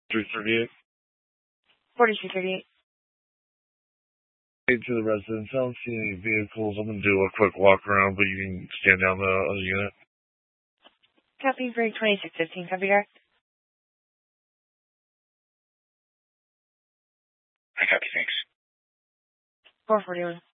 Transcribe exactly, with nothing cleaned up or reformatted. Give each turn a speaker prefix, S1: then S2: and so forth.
S1: three thirty-eight.
S2: forty-two thirty-eight.
S1: Hey, to the residence. I don't see any vehicles. I'm going to do a quick walk around, but you can stand down the other unit.
S2: Copy for twenty-six fifteen. Copy, direct.
S3: I copy, thanks.
S2: four forty-one.